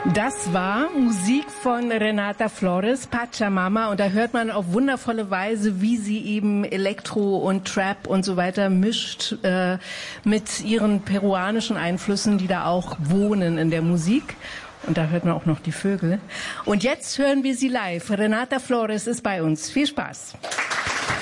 Das war Musik von Renata Flores, Pachamama, und da hört man auf wundervolle Weise, wie sie eben Elektro und Trap und so weiter mischt mit ihren peruanischen Einflüssen, die da auch wohnen in der Musik. Und da hört man auch noch die Vögel. Und jetzt hören wir sie live. Renata Flores ist bei uns. Viel Spaß.